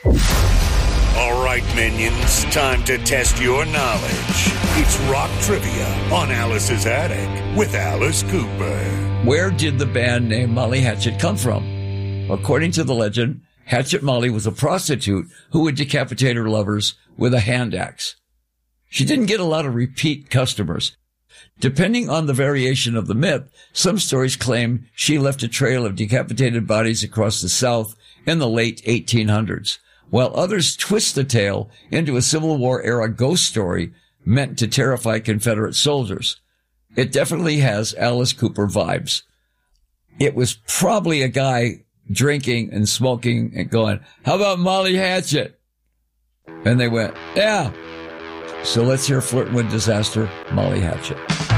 All right, minions, time to test your knowledge. It's Rock Trivia on Alice's Attic with Alice Cooper. Where did the band name Molly Hatchet come from? According to the legend, Hatchet Molly was a prostitute who would decapitate her lovers with a hand axe. She didn't get a lot of repeat customers. Depending on the variation of the myth, some stories claim she left a trail of decapitated bodies across the South in the late 1800s, while others twist the tale into a Civil War-era ghost story meant to terrify Confederate soldiers. It definitely has Alice Cooper vibes. It was probably a guy drinking and smoking and going, "How about Molly Hatchet?" And they went, "Yeah." So let's hear Flirting with Disaster, Molly Hatchet.